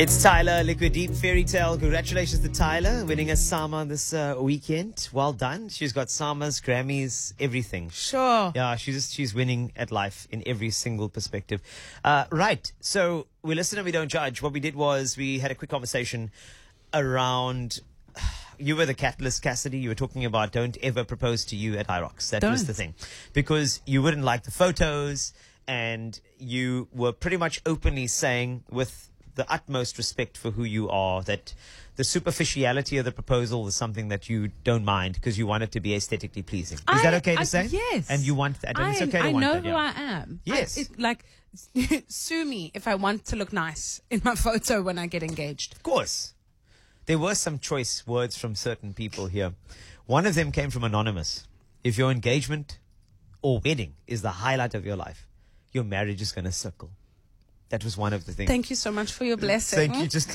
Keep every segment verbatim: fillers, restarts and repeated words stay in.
It's Tyler, Liquid Deep Fairy Tale. Congratulations to Tyler winning a SAMA this uh, weekend. Well done. She's got SAMAs, Grammys, everything. Sure. Yeah, she's she's winning at life in every single perspective. Uh, right. So we listen and we don't judge. What we did was we had a quick conversation around. You were the catalyst, Cassidy. You were talking about don't ever propose to you at IROX. That Don't. was the thing. Because you wouldn't like the photos and you were pretty much openly saying with the utmost respect for who you are that the superficiality of the proposal is something that you don't mind because you want it to be aesthetically pleasing. Is I- that okay to I- say? Yes. And you want that. And I, it's okay to I want know that. who Yeah. I am. Yes. I, it, like, sue me if I want to look nice in my photo when I get engaged. Of course. There were some choice words from certain people here. One of them came from Anonymous. If your engagement or wedding is the highlight of your life, your marriage is going to circle. That was one of the things. Thank you so much for your blessing. Thank you. Just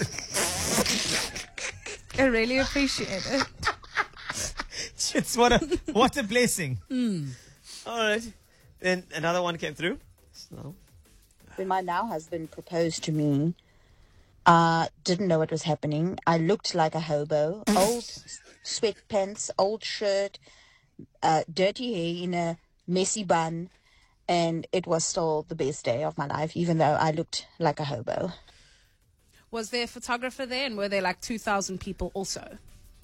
I really appreciate it. It's what a what a blessing. Mm. All right. Then another one came through. So. When my now husband proposed to me, uh, didn't know what was happening. I looked like a hobo, old sweatpants, old shirt, uh, dirty hair in a messy bun, and it was still the best day of my life, even though I looked like a hobo. Was there a photographer there, and were there like two thousand people also?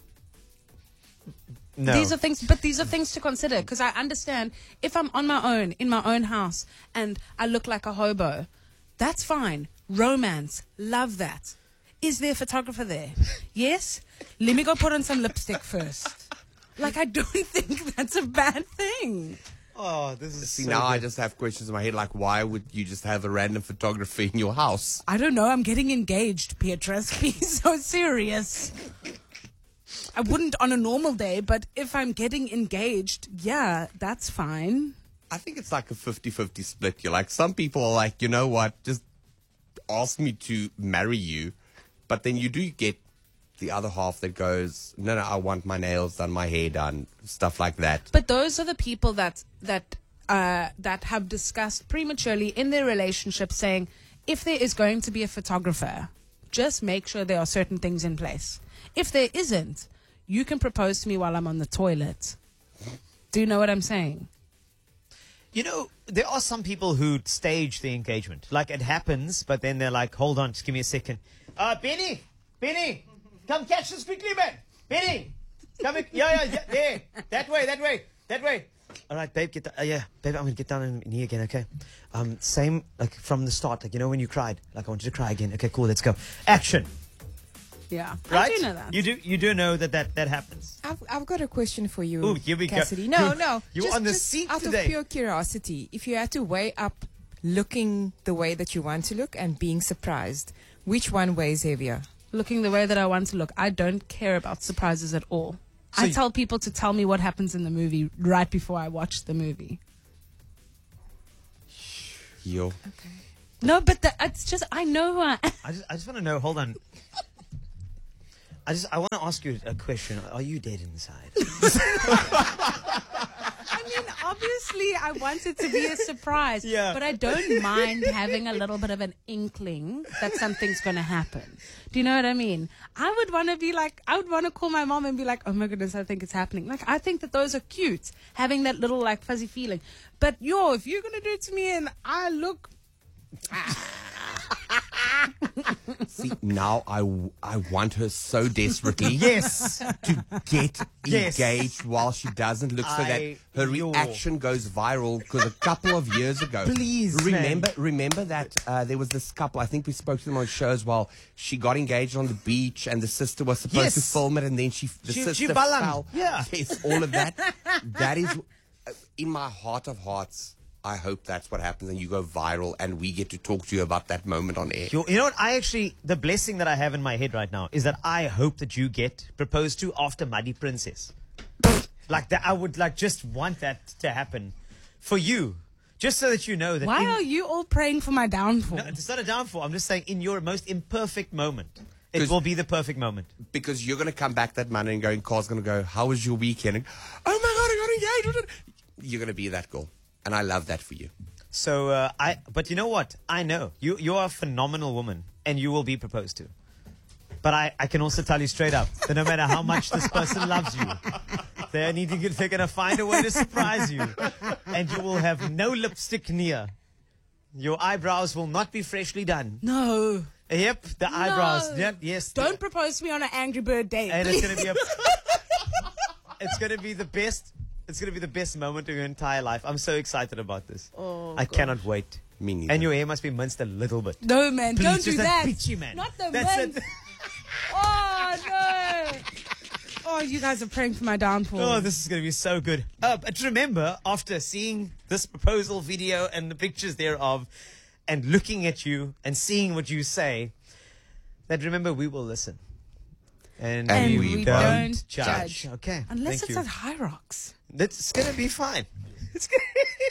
No. These are things, but these are things to consider because I understand if I'm on my own in my own house and I look like a hobo, that's fine. Romance, love that. Is there a photographer there? Yes. Let me go put on some lipstick first. Like I don't think that's a bad thing. Oh, this is See, so now good. I just have questions in my head, like, why would you just have a random photographer in your house? I don't know. I'm getting engaged, Beatrice. Be so serious. I wouldn't on a normal day, but if I'm getting engaged, yeah, that's fine. I think it's like a fifty-fifty split. You're like, some people are like, you know what, just ask me to marry you. But then you do get the other half that goes, no, no, I want my nails done, my hair done, stuff like that. But those are the people that that uh, that have discussed prematurely in their relationship, saying if there is going to be a photographer, just make sure there are certain things in place. If there isn't, you can propose to me while I'm on the toilet. Do you know what I'm saying? You know, there are some people who stage the engagement. Like, it happens, but then they're like, hold on, just give me a second. Uh, Benny, Benny, come catch this quickly, man. Benny, come in. Yeah, yeah, yeah, there. That way, that way, that way. All right, babe, get down. Uh, yeah, babe, I'm going to get down in, in here again, okay? Um, same, like, from the start. Like, you know when you cried? Like, I want you to cry again. Okay, cool, let's go. Action. Yeah, Right? I do know that. You do, you do know that that, that happens. I've, I've got a question for you, Ooh, here we go. Cassidy. No, You- no. you're just, on the just seat out today. of pure curiosity, if you had to weigh up looking the way that you want to look and being surprised, which one weighs heavier? Looking the way that I want to look. I don't care about surprises at all. So I you- tell people to tell me what happens in the movie right before I watch the movie. Yo. No, but the, it's just, I know who I am. I just, I just want to know, hold on. I just, I want to ask you a question. Are you dead inside? I mean, obviously, I want it to be a surprise. Yeah. But I don't mind having a little bit of an inkling that something's going to happen. Do you know what I mean? I would want to be like, I would want to call my mom and be like, oh my goodness, I think it's happening. Like, I think that those are cute, having that little, like, fuzzy feeling. But, yo, if you're going to do it to me and I look... See, now I, w- I want her so desperately Yes. to get Yes. engaged while she doesn't look, so I- that her yo. reaction goes viral. Because a couple of years ago, Please, remember man. remember that uh, there was this couple. I think we spoke to them on show as well. She got engaged on the beach, and the sister was supposed Yes. to film it, and then she the She- sister she balang. fell. Yeah. Yes, all of that. That is, uh, in my heart of hearts, I hope that's what happens, and you go viral, and we get to talk to you about that moment on air. You, you know what? I actually, the blessing that I have in my head right now is that I hope that you get proposed to after Muddy Princess. Like that, I would like just want that to happen for you, just so that you know that. Why in, are you all praying for my downfall? No, it's not a downfall. I'm just saying, in your most imperfect moment, it 'Cause- will be the perfect moment. Because you're going to come back that Monday and go, and Carl's going to go, how was your weekend? And, oh my God, I got engaged. You're going to be that girl. And I love that for you. So uh, I, but you know what? I know you. You are a phenomenal woman, and you will be proposed to. But I, I can also tell you straight up that no matter how much this person loves you, they're needing, they're going to find a way to surprise you, and you will have no lipstick near. Your eyebrows will not be freshly done. No. Yep, the eyebrows. Yep, yes. Don't propose to me on an Angry Bird date. And it's going to be a. It's going to be the best. It's going to be the best moment of your entire life. I'm so excited about this. Oh, I God. cannot wait. Me neither. And your hair must be minced a little bit. No, man. Please, don't just do that that. peachy, man. Not the That's mint. it. Oh, no. Oh, you guys are praying for my downfall. Oh, this is going to be so good. Uh, but remember, after seeing this proposal video and the pictures thereof, and looking at you and seeing what you say, that remember we will listen. And, And we, we don't, don't judge. judge. Okay. Unless thank it's you. at High Rocks. It's going to be fine. It's gonna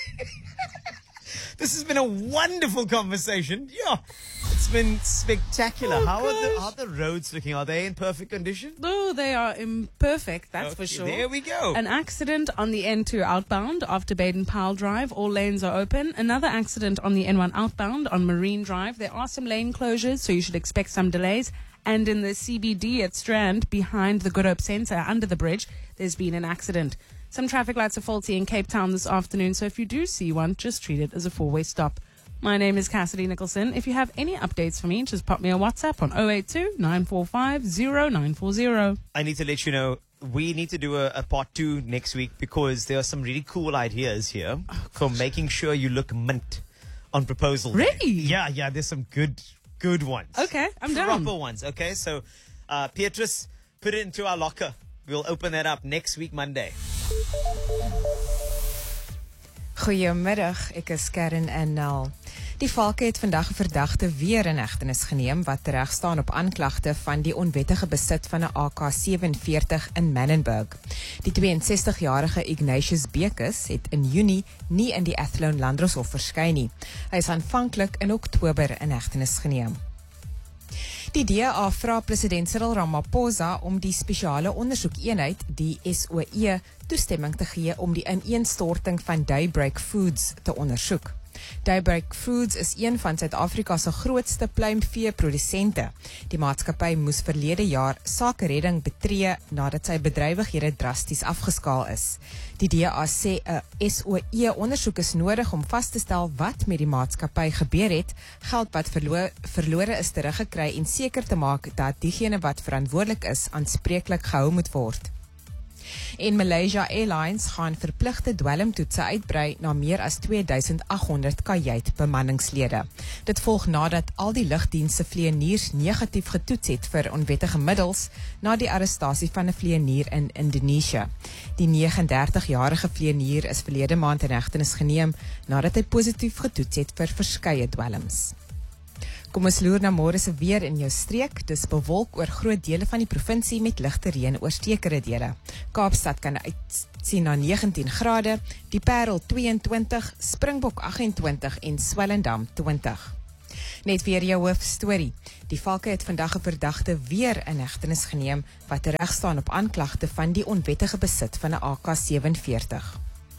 This has been a wonderful conversation. Yeah. It's been spectacular. Oh, how are the, gosh. how are the roads looking? Are they in perfect condition? No, they are imperfect, that's for Okay, sure. There we go. An accident on the N two outbound after Baden-Powell Drive. All lanes are open. Another accident on the N one outbound on Marine Drive. There are some lane closures, so you should expect some delays. And in the C B D at Strand, behind the Good Hope Centre, under the bridge, there's been an accident. Some traffic lights are faulty in Cape Town this afternoon, so if you do see one, just treat it as a four-way stop. My name is Cassidy Nicholson. If you have any updates for me, just pop me a WhatsApp on oh eight two, nine four five, oh nine four oh. I need to let you know, we need to do a, a part two next week because there are some really cool ideas here for making sure you look mint on proposal day. Really? Yeah, yeah, there's some good, good ones. Okay, I'm down. Proper ones, okay? So, uh, Beatrice, put it into our locker. We'll open that up next week, Monday. Goeiemiddag, ek is Karen en Nel. Die valke het vandag 'n verdagte weer in hegtenis geneem wat tereg staan op aanklagte van die onwettige besit van 'n A K sewenveertig in Manenberg. Die twee-en-sestig-jarige Ignatius Bekus het in Junie nie in die Athlone Landdroshof verskyn nie. Hy is aanvanklik in Oktober in hegtenis geneem. Die D A vra president Cyril Ramaphosa om die spesiale ondersoekeenheid, die S O E, toestemming te gee om die ineenstorting van Daybreak Foods te ondersoek. Daybreak Foods is een van Suid-Afrika se grootste pluimvee-produsente. Die maatskappy moes verlede jaar sakeredding betree nadat sy bedrywighede drasties afgeskaal is. Die D A sê 'n S O E-ondersoek is nodig om vas te stel wat met die maatskappy gebeur het, geld wat verlo verlore is teruggekry en seker te maak dat diegene wat verantwoordelik is aanspreeklik gehou moet word. En Malaysia Airlines gaan verpligte dwelmtoetse uitbrei na meer as twee duisend agt honderd kajuit bemanningslede. Dit volg nadat al die lugdienste vlieëniers negatief getoets het vir onwettige middels na die arrestasie van 'n vlieënier in Indonesië. Die negenendertig jarige vlieënier is verlede maand in hegtenis geneem nadat hy positief getoets het vir verskeie dwelms. Kom ons loer na môre se weer in jou streek. Dis bewolk oor groot dele van die provinsie met ligte reën oor sekere dele. Kaapstad kan uitsien na negentien grade, die Parel tweeëntwintig, Springbok agt en twintig en Swellendam twintig. Net weer jou hoofstorie. Die valke het vandag 'n verdagte weer in hegtenis geneem wat tereg staan op aanklagte van die onwettige besit van 'n A K sewenveertig.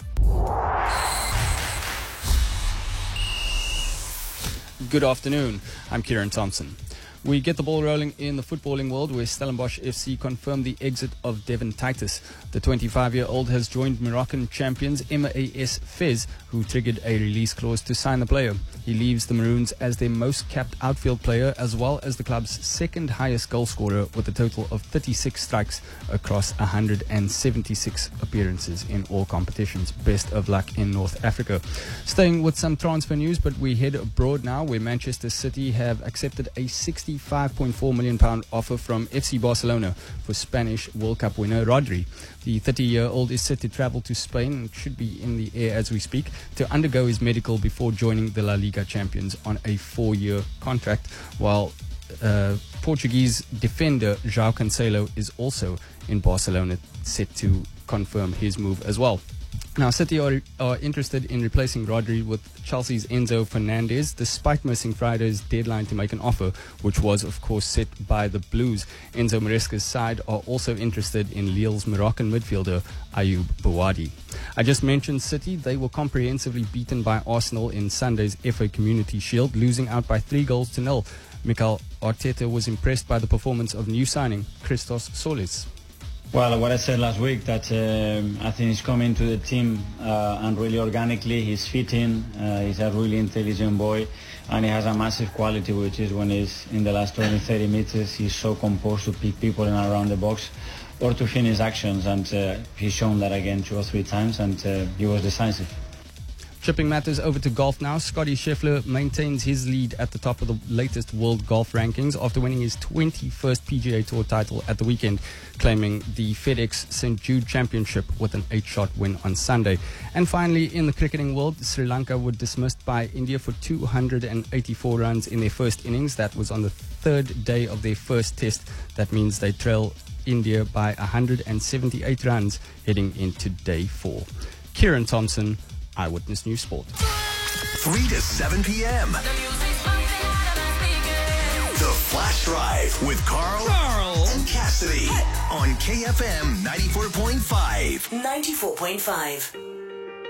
Good afternoon, I'm Kieran Thompson. We get the ball rolling in the footballing world where Stellenbosch F C confirmed the exit of Devin Titus. The twenty-five-year-old has joined Moroccan champions M A S Fez, who triggered a release clause to sign the player. He leaves the Maroons as their most capped outfield player as well as the club's second highest goal scorer with a total of thirty-six strikes across one hundred seventy-six appearances in all competitions. Best of luck in North Africa. Staying with some transfer news, but we head abroad now where Manchester City have accepted a sixty-five point four million pound offer from F C Barcelona for Spanish World Cup winner Rodri. The thirty-year-old is set to travel to Spain and should be in the air as we speak to undergo his medical before joining the La Liga champions on a four-year contract, while uh, Portuguese defender João Cancelo is also in Barcelona, set to confirm his move as well. Now, City are, are interested in replacing Rodri with Chelsea's Enzo Fernandez, despite missing Friday's deadline to make an offer, which was, of course, set by the Blues. Enzo Maresca's side are also interested in Lille's Moroccan midfielder, Ayoub Bouadi. I just mentioned City. They were comprehensively beaten by Arsenal in Sunday's F A Community Shield, losing out by three goals to nil. Mikel Arteta was impressed by the performance of new signing Christos Solis. Well, what I said last week, that um, I think he's coming to the team uh, and really organically, he's fitting, uh, he's a really intelligent boy, and he has a massive quality, which is when he's in the last twenty, thirty meters, he's so composed to pick people in and around the box or to finish actions, and uh, he's shown that again two or three times, and uh, he was decisive. Shipping matters over to golf now. Scottie Scheffler maintains his lead at the top of the latest world golf rankings after winning his twenty-first P G A Tour title at the weekend, claiming the FedEx Saint Jude Championship with an eight-shot win on Sunday. And finally, in the cricketing world, Sri Lanka were dismissed by India for two hundred eighty-four runs in their first innings. That was on the third day of their first test. That means they trail India by one hundred seventy-eight runs heading into day four. Kieran Thompson, Eyewitness News Sport. three to seven p.m. The Flash Drive with Carl, Carl. and Cassidy on K F M ninety-four point five. ninety-four point five.